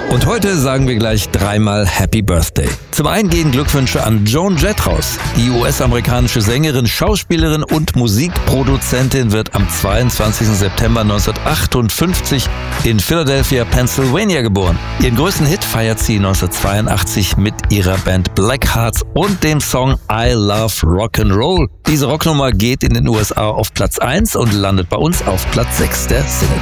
Und heute sagen wir gleich dreimal Happy Birthday. Zum einen gehen Glückwünsche an Joan Jett raus. Die US-amerikanische Sängerin, Schauspielerin und Musikproduzentin wird am 22. September 1958 in Philadelphia, Pennsylvania geboren. Ihren größten Hit feiert sie 1982 mit ihrer Band Blackhearts und dem Song I Love Rock'n'Roll. Diese Rocknummer geht in den USA auf Platz 1 und landet bei uns auf Platz 6 der Single